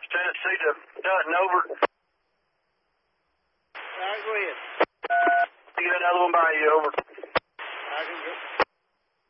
Tennessee to Dutton, over. All right, go ahead. Get another one by you, over. I can go.